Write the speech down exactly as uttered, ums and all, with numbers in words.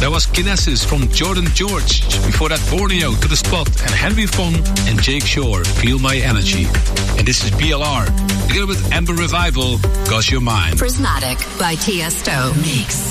That was Kinesis from Jordan George. Before that, Borneo, To The Spot, and Henry Fon and Jake Shore, Feel My Energy. And this is B L R, together with Amber Revival, 'Cause You're Mine. Prismatic by Tiesto. Mix.